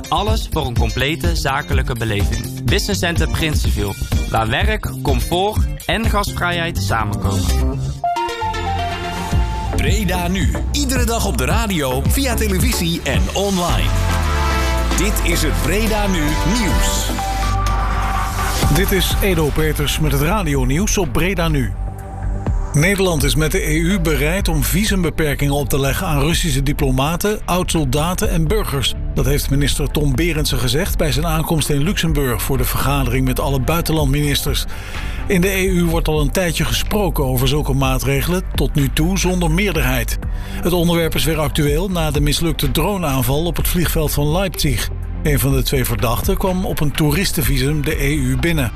Alles voor een complete zakelijke beleving. Business Center Prinsenviel, waar werk, comfort en gastvrijheid samenkomen. Breda nu. Iedere dag op de radio, via televisie en online. Dit is het Breda Nu nieuws. Dit is Edo Peters met het radionieuws op Breda Nu. Nederland is met de EU bereid om visumbeperkingen op te leggen aan Russische diplomaten, oud-soldaten en burgers. Dat heeft minister Tom Berendsen gezegd bij zijn aankomst in Luxemburg voor de vergadering met alle buitenlandministers. In de EU wordt al een tijdje gesproken over zulke maatregelen, tot nu toe zonder meerderheid. Het onderwerp is weer actueel na de mislukte droneaanval op het vliegveld van Leipzig. Een van de twee verdachten kwam op een toeristenvisum de EU binnen.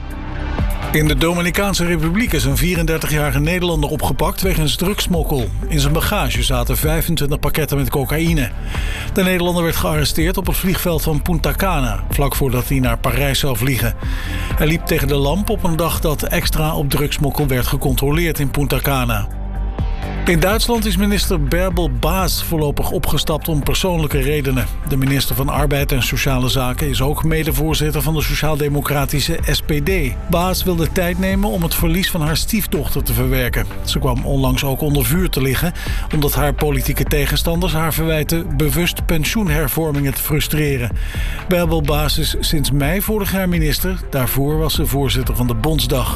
In de Dominicaanse Republiek is een 34-jarige Nederlander opgepakt wegens drugsmokkel. In zijn bagage zaten 25 pakketten met cocaïne. De Nederlander werd gearresteerd op het vliegveld van Punta Cana, vlak voordat hij naar Parijs zou vliegen. Hij liep tegen de lamp op een dag dat extra op drugsmokkel werd gecontroleerd in Punta Cana. In Duitsland is minister Bärbel Baas voorlopig opgestapt om persoonlijke redenen. De minister van Arbeid en Sociale Zaken is ook medevoorzitter van de sociaal-democratische SPD. Baas wilde tijd nemen om het verlies van haar stiefdochter te verwerken. Ze kwam onlangs ook onder vuur te liggen, omdat haar politieke tegenstanders haar verwijten bewust pensioenhervormingen te frustreren. Bärbel Baas is sinds mei vorig jaar minister. Daarvoor was ze voorzitter van de Bondsdag.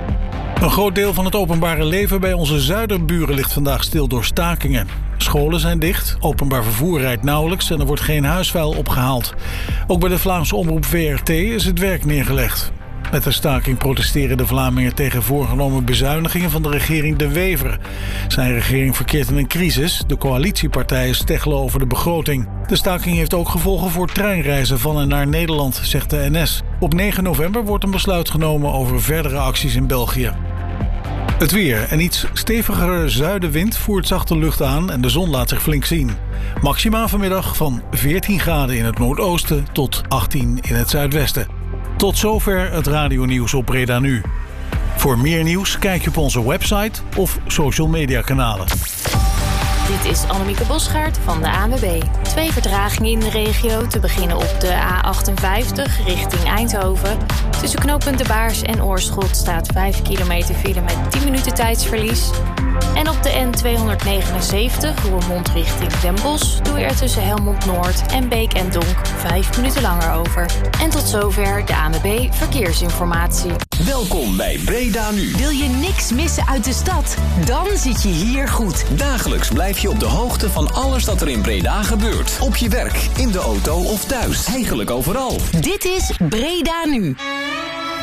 Een groot deel van het openbare leven bij onze zuiderburen ligt vandaag stil door stakingen. Scholen zijn dicht, openbaar vervoer rijdt nauwelijks en er wordt geen huisvuil opgehaald. Ook bij de Vlaamse omroep VRT is het werk neergelegd. Met de staking protesteren de Vlamingen tegen voorgenomen bezuinigingen van de regering De Wever. Zijn regering verkeert in een crisis. De coalitiepartijen steggelen over de begroting. De staking heeft ook gevolgen voor treinreizen van en naar Nederland, zegt de NS. Op 9 november wordt een besluit genomen over verdere acties in België. Het weer. Een iets stevigere zuidenwind voert zachte lucht aan en de zon laat zich flink zien. Maxima vanmiddag van 14 graden in het noordoosten tot 18 in het zuidwesten. Tot zover het radionieuws op Breda Nu. Voor meer nieuws kijk je op onze website of social media kanalen. Dit is Annemieke Bosgaard van de ANWB. 2 vertragingen in de regio. Te beginnen op de A58 richting Eindhoven. Tussen knooppunt De Baars en Oorschot staat 5 kilometer file met 10 minuten tijdsverlies. En op de N279 Roermond richting Den Bosch doe je er tussen Helmond Noord en Beek en Donk 5 minuten langer over. En tot zover de ANWB Verkeersinformatie. Welkom bij Breda Nu. Wil je niks missen uit de stad? Dan zit je hier goed. Dagelijks blijf je op de hoogte van alles dat er in Breda gebeurt. Op je werk, in de auto of thuis. Eigenlijk overal. Dit is Breda Nu.